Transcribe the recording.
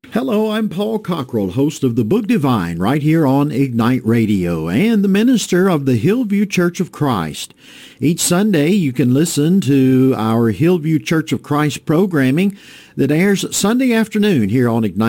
Hello, I'm Paul Cockrell, host of the Book Divine, right here on Ignite Radio, and the minister of the Hillview Church of Christ. Each Sunday, you can listen to our Hillview Church of Christ programming that airs Sunday afternoon here on Ignite